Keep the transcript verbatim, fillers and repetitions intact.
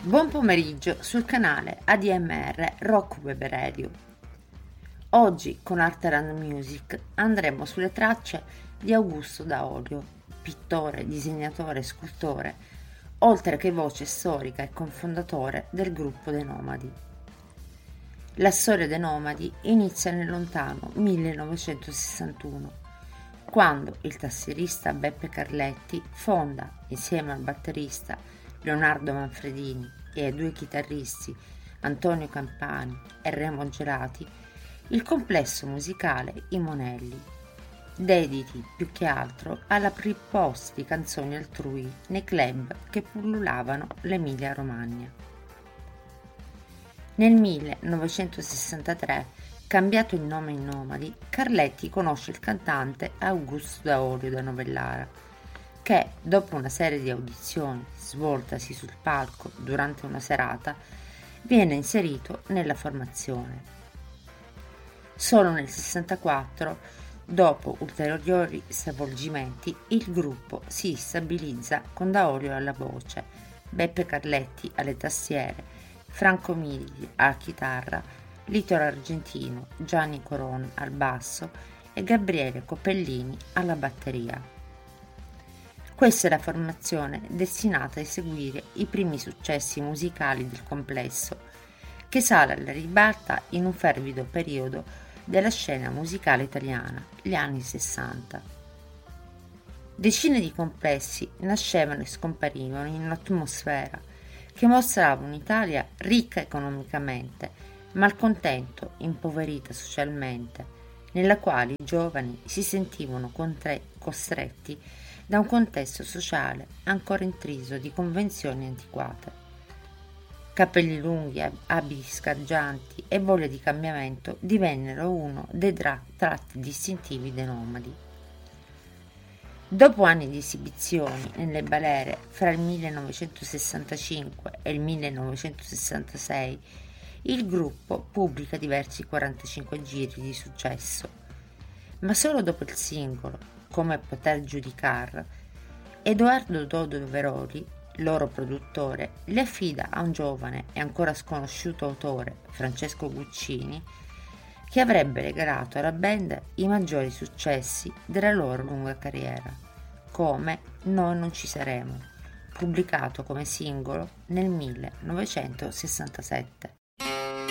Buon pomeriggio sul canale A D M R Rock Web Radio. Oggi con Art and Music andremo sulle tracce di Augusto Daolio, pittore, disegnatore e scultore, oltre che voce storica e cofondatore del gruppo dei Nomadi. La storia dei Nomadi inizia nel lontano millenovecentosessantuno, quando il tastierista Beppe Carletti fonda, insieme al batterista Leonardo Manfredini e ai due chitarristi Antonio Campani e Remo Gelati, il complesso musicale I Monelli, dediti più che altro alla pre-post di canzoni altrui nei club che pullulavano l'Emilia Romagna. Nel millenovecentosessantatré, cambiato il nome in Nomadi, Carletti conosce il cantante Augusto Daolio da Novellara, che, dopo una serie di audizioni svoltasi sul palco durante una serata, viene inserito nella formazione. Solo nel sessantaquattro, dopo ulteriori stravolgimenti, il gruppo si stabilizza con Daolio alla voce, Beppe Carletti alle tastiere, Franco Mili alla chitarra, Lito Argentino, Gianni Coron al basso e Gabriele Copellini alla batteria. Questa è la formazione destinata a eseguire i primi successi musicali del complesso, che sale alla ribalta in un fervido periodo della scena musicale italiana, gli anni sessanta. Decine di complessi nascevano e scomparivano in un'atmosfera che mostrava un'Italia ricca economicamente, ma al contempo impoverita socialmente, nella quale i giovani si sentivano contre- costretti da un contesto sociale ancora intriso di convenzioni antiquate. Capelli lunghi, abiti sgargianti e voglia di cambiamento divennero uno dei tra- tratti distintivi dei Nomadi. Dopo anni di esibizioni nelle balere fra il millenovecentosessantacinque e il millenovecentosessantasei, il gruppo pubblica diversi quarantacinque giri di successo, ma solo dopo il singolo Come poter giudicar, Edoardo Dodo Veroli, loro produttore, li affida a un giovane e ancora sconosciuto autore, Francesco Guccini, che avrebbe regalato alla band i maggiori successi della loro lunga carriera, come Noi non ci saremo, pubblicato come singolo nel millenovecentosessantasette.